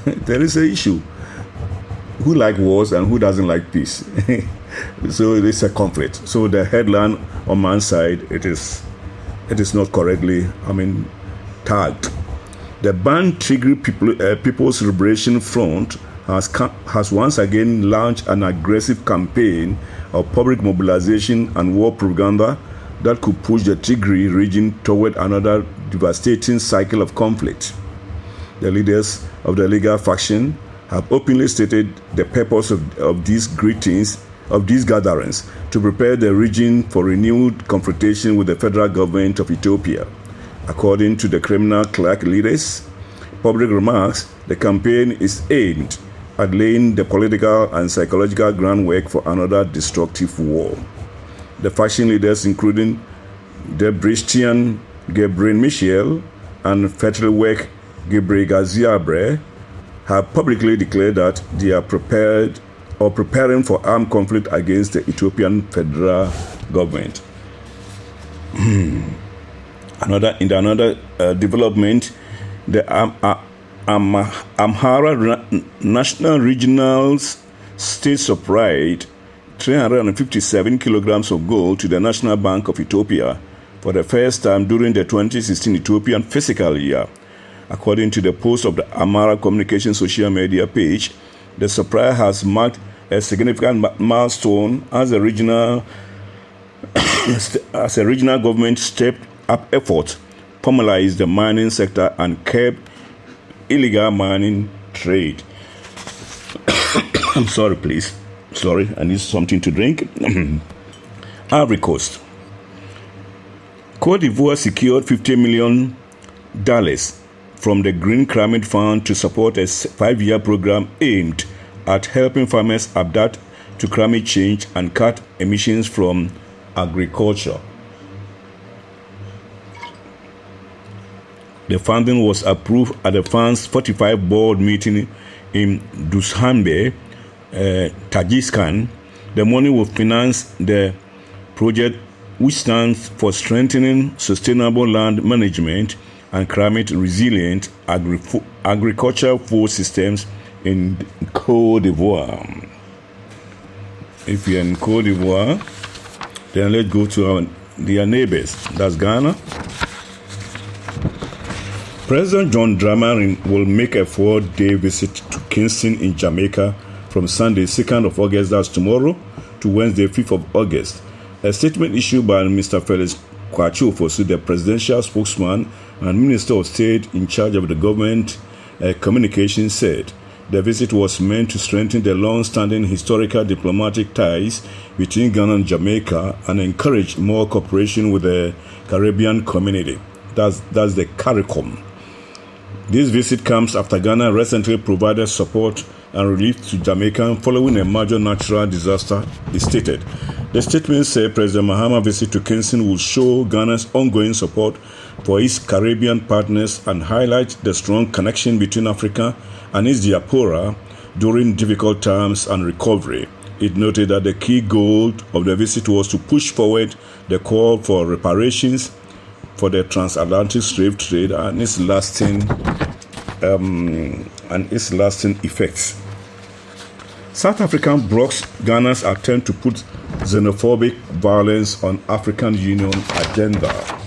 there is an issue. Who like wars and who doesn't like peace? So it's a conflict. So the headline on one side, it is not correctly, tagged. The banned Tigray People's Liberation Front has once again launched an aggressive campaign of public mobilization and war propaganda that could push the Tigray region toward another devastating cycle of conflict. The leaders of the legal faction have openly stated the purpose of these gatherings to prepare the region for renewed confrontation with the federal government of Ethiopia. According to the criminal clerk leaders' public remarks, the campaign is aimed at laying the political and psychological groundwork for another destructive war. The faction leaders, including Debretsion Gebremichael and Fethelwerk Gebregaziabre, have publicly declared that they are preparing for armed conflict against the Ethiopian federal government. Another development, the Amhara National Regional State supplied 357 kilograms of gold to the National Bank of Ethiopia for the first time during the 2016 Ethiopian fiscal year. According to the post of the Amhara Communication social media page, the supply has marked a significant milestone as a regional government stepped up efforts, formalized the mining sector, and kept illegal mining trade. I'm sorry, please. Sorry, I need something to drink. Ivory Coast. Cote d'Ivoire secured $50 million from the Green Climate Fund to support a 5-year program aimed at helping farmers adapt to climate change and cut emissions from agriculture. The funding was approved at the fund's 45 board meeting in Dushanbe, Tajikistan. The money will finance the project, which stands for Strengthening Sustainable Land Management and Climate-Resilient Agricultural Food Systems in Cote d'Ivoire. If you're in Cote d'Ivoire, then let's go to their neighbors. That's Ghana. President John Dramani will make a 4-day visit to Kingston in Jamaica from Sunday, 2nd of August, that's tomorrow, to Wednesday, 5th of August. A statement issued by Mr. Felix Kwachu Ofosu, the presidential spokesman and Minister of State in charge of the government communications, said the visit was meant to strengthen the long-standing historical diplomatic ties between Ghana and Jamaica and encourage more cooperation with the Caribbean community. That's the CARICOM. This visit comes after Ghana recently provided support and relief to Jamaica following a major natural disaster, it stated. The statement said President Mahama's visit to Kingston will show Ghana's ongoing support for its Caribbean partners and highlight the strong connection between Africa and its diaspora during difficult times and recovery. It noted that the key goal of the visit was to push forward the call for reparations for the transatlantic slave trade and its lasting effects. South Africa blocks Ghana's attempt to put xenophobic violence on African Union agenda.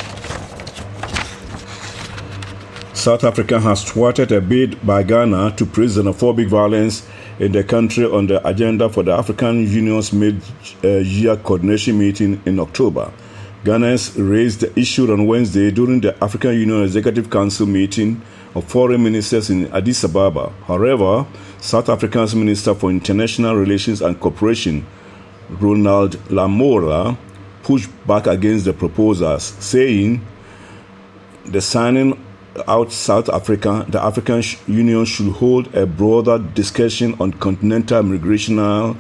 South Africa has thwarted a bid by Ghana to place xenophobic violence in the country on the agenda for the African Union's mid-year coordination meeting in October. Ghana raised the issue on Wednesday during the African Union Executive Council meeting of foreign ministers in Addis Ababa. However, South Africa's Minister for International Relations and Cooperation, Ronald Lamola, pushed back against the proposals, saying the signing out South Africa, the African Union should hold a broader discussion on continental migrational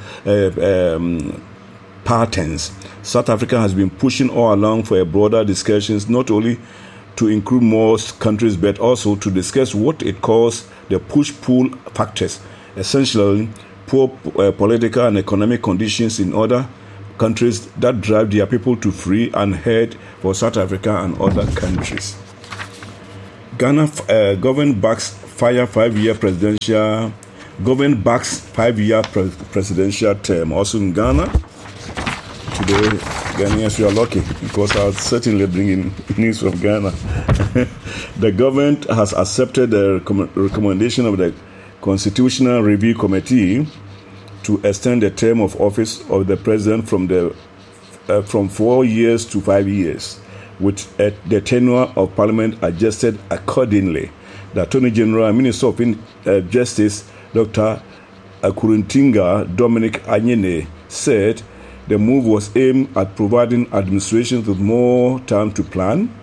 patterns. South Africa has been pushing all along for a broader discussions, not only to include more countries, but also to discuss what it calls the push-pull factors, essentially poor political and economic conditions in other countries that drive their people to flee and head for South Africa and other countries. Ghana government backs fire 5-year presidential, government backs 5-year presidential term. Also in Ghana, today, Ghanaians, you are lucky because I'll certainly bring in news from Ghana. The government has accepted the recommendation of the Constitutional Review Committee to extend the term of office of the president from 4 years to 5 years, with the tenure of parliament adjusted accordingly. The Attorney General and Minister of Justice, Dr. Akuruntinga Dominic Anyene, said the move was aimed at providing administrations with more time to plan.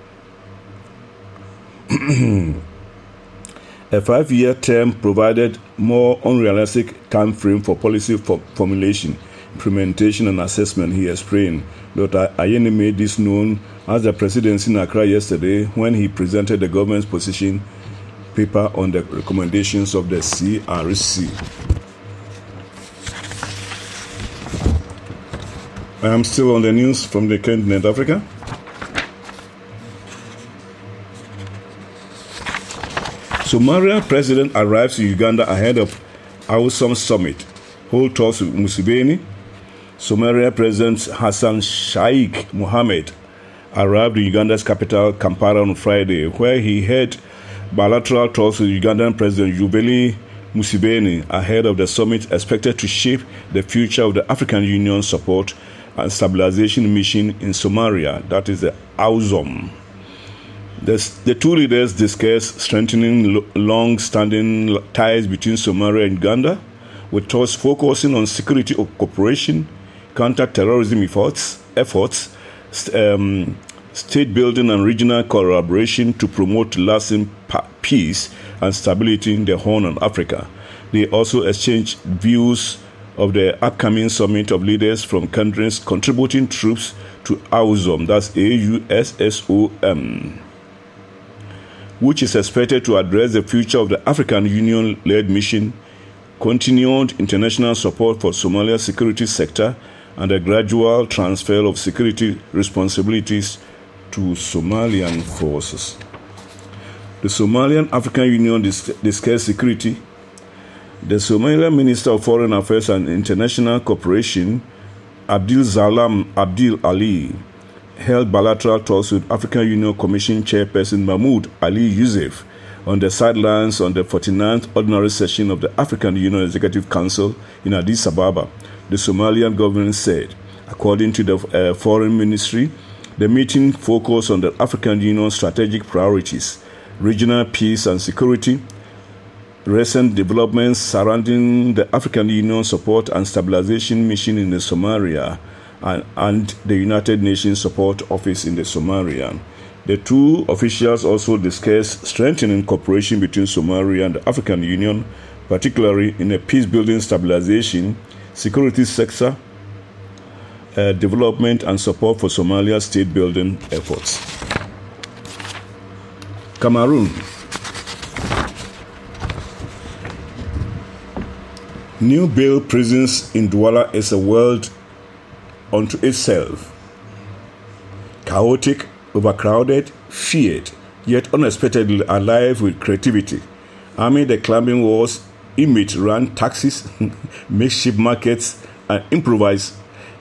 A 5-year term provided more unrealistic time frame for policy formulation, implementation, and assessment, he explained. Dr. Ayene made this known as the presidency in Accra yesterday when he presented the government's position paper on the recommendations of the CRC. I am still on the news from the continent Africa. Somalia president arrives in Uganda ahead of AUSOM summit. Hold talks with Museveni. Somalia President Hassan Sheikh Mohammed arrived in Uganda's capital, Kampala, on Friday, where he held bilateral talks with Ugandan President Yoweri Museveni ahead of the summit expected to shape the future of the African Union Support and Stabilization Mission in Somalia, that is the AUSOM. The two leaders discussed strengthening long-standing ties between Somalia and Uganda, with talks focusing on security cooperation, counter-terrorism efforts, state building and regional collaboration to promote lasting peace and stability in the Horn of Africa. They also exchanged views of the upcoming summit of leaders from countries contributing troops to AUSOM, that's AUSSOM, which is expected to address the future of the African Union-led mission, continued international support for Somalia's security sector, and a gradual transfer of security responsibilities to Somalian forces. The Somalian African Union discussed security. The Somalian Minister of Foreign Affairs and International Cooperation, Abdul Salam Abdul Ali, held bilateral talks with African Union Commission Chairperson Mahmoud Ali Youssef on the sidelines on the 49th Ordinary Session of the African Union Executive Council in Addis Ababa, the Somalian government said. According to the Foreign Ministry, the meeting focused on the African Union's strategic priorities, regional peace and security, recent developments surrounding the African Union Support and Stabilization Mission in the Somalia, and the United Nations Support Office in the Somalia. The two officials also discussed strengthening cooperation between Somalia and the African Union, particularly in the peace-building, stabilization, security sector, development, and support for Somalia's state-building efforts. Cameroon. New bail prisons in Douala is a world unto itself. Chaotic, overcrowded, feared, yet unexpectedly alive with creativity. Amid the climbing walls, inmates ran taxis, makeshift markets, and improvised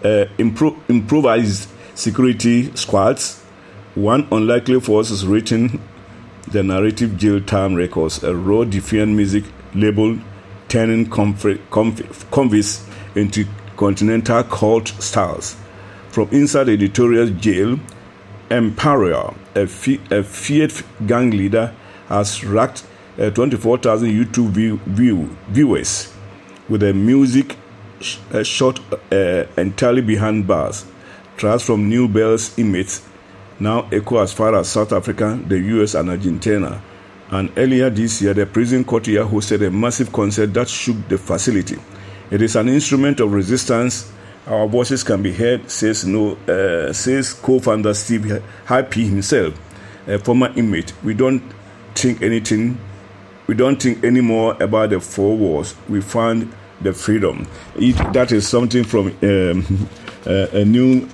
security squads. One unlikely force is written the narrative jail time records, a raw defiant music labeled turning convicts into continental cult styles. From inside the editorial jail, Emporia, a feared gang leader, has racked 24,000 YouTube viewers with a music shot entirely behind bars. Tracks from New Bell's inmates now echo as far as South Africa, the US, and Argentina. And earlier this year, the prison courtyard hosted a massive concert that shook the facility. It is an instrument of resistance. Our voices can be heard, says co-founder Steve Happy himself, a former inmate. We don't think anymore about the four walls. We found the freedom. That is something from a new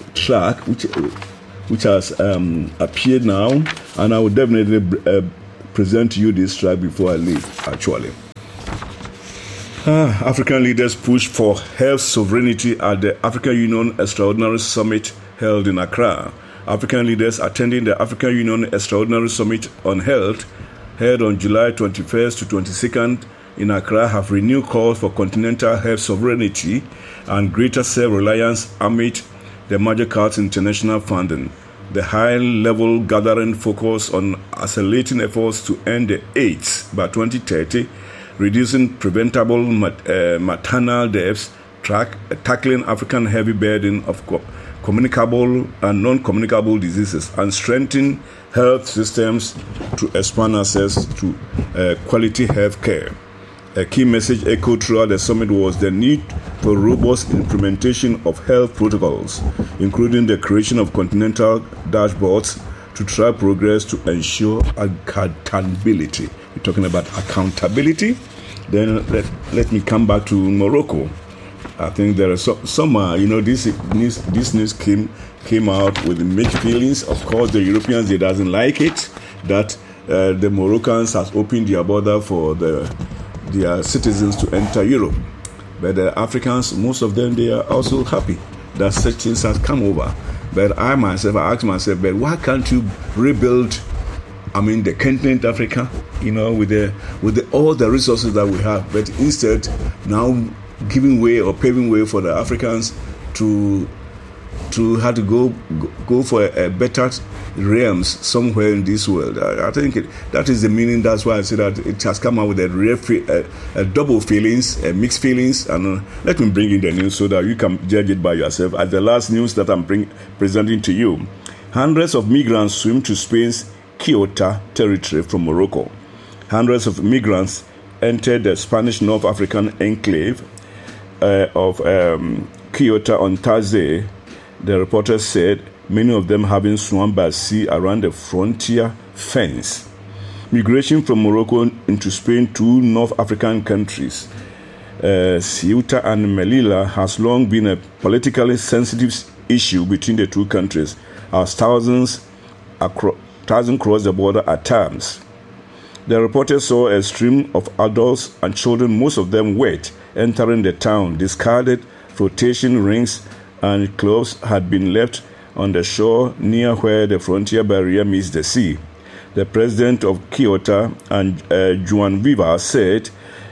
track which has appeared now, and I will definitely present to you this track before I leave, actually. African leaders push for health sovereignty at the African Union Extraordinary Summit held in Accra. African leaders attending the African Union Extraordinary Summit on Health held on July 21st to 22nd in Accra have renewed calls for continental health sovereignty and greater self-reliance amid the Major Cards International funding. The high-level gathering focused on accelerating efforts to end the AIDS by 2030, reducing preventable maternal deaths, tackling African heavy burden of communicable and non-communicable diseases, and strengthening health systems to expand access to quality health care. A key message echoed throughout the summit was the need for robust implementation of health protocols, including the creation of continental dashboards to track progress to ensure accountability. We're talking about accountability. Then let me come back to Morocco. I think there are some this news came out with mixed feelings. Of course, the Europeans, they doesn't like it that the Moroccans has opened their border for their citizens to enter Europe. But the Africans, most of them, they are also happy that such things have come over. But I ask myself, but why can't you rebuild, the continent Africa, with all the resources that we have, but instead now giving way or paving way for the Africans to have to go for a better realms somewhere in this world. I think that is the meaning. That's why I say that it has come out with a double feelings, mixed feelings. And let me bring in the news so that you can judge it by yourself. As the last news that I'm presenting to you, hundreds of migrants swim to Spain's Ceuta territory from Morocco. Hundreds of migrants entered the Spanish North African enclave of Ceuta on Thursday. The reporter said many of them having swum by sea around the frontier fence. Migration from Morocco into Spain, two North African countries, Ceuta and Melilla, has long been a politically sensitive issue between the two countries, as thousands cross the border at times. The reporter saw a stream of adults and children, most of them wet, entering the town. Discarded flotation rings and clothes had been left on the shore near where the frontier barrier meets the sea. The president of Ceuta, and Joan Viva, said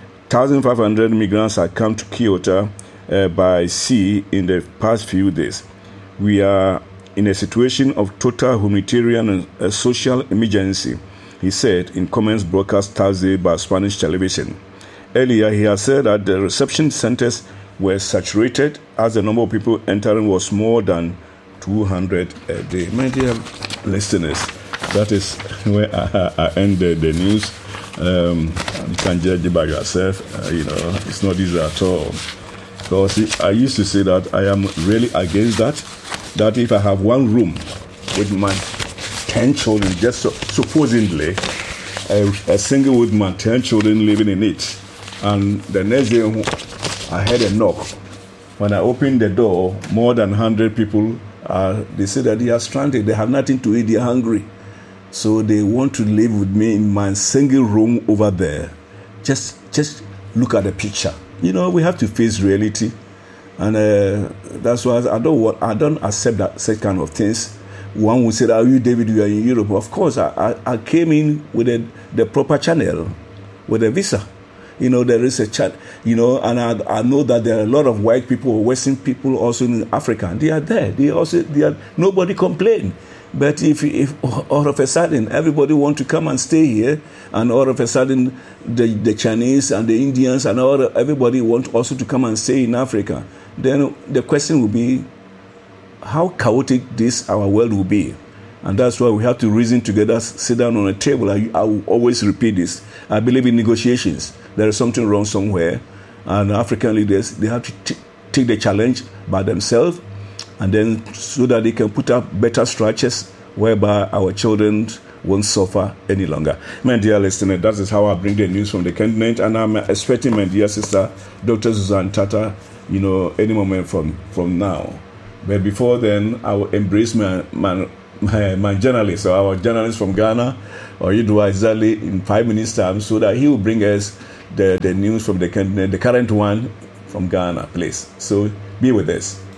1,500 migrants had come to Ceuta by sea in the past few days. We are in a situation of total humanitarian and social emergency, he said in comments broadcast Thursday by Spanish television. Earlier, he had said that the reception centers were saturated as the number of people entering was more than 200 a day. My dear listeners, that is where I end the news. You can judge it by yourself. It's not easy at all. Because I used to say that I am really against that if I have one room with my 10 children, just supposedly a single with my 10 children living in it, and the next day I had a knock. When I opened the door, more than 100 people, they say that they are stranded, they have nothing to eat, they are hungry. So they want to live with me in my single room over there. Just look at the picture. We have to face reality. And that's why I don't accept that such kind of things. One would say, "Are you David? You are in Europe." Of course, I came in with the proper channel, with a visa. There is a chat. And I know that there are a lot of white people, Western people also in Africa. And they are there. Nobody complain. But if all of a sudden everybody want to come and stay here, and all of a sudden the Chinese and the Indians and everybody want also to come and stay in Africa, then the question will be how chaotic our world will be. And that's why we have to reason together, sit down on a table. I will always repeat this. I believe in negotiations. There is something wrong somewhere, and African leaders, they have to take the challenge by themselves, and then so that they can put up better structures whereby our children won't suffer any longer. My dear listener, that is how I bring the news from the continent, and I'm expecting my dear sister, Dr. Susan Tata, any moment from now. But before then, I will embrace my my journalist or our journalist from Ghana, or Idua Izali, in 5 minutes time, so that he will bring us the news from the current one from Ghana, please. So be with us.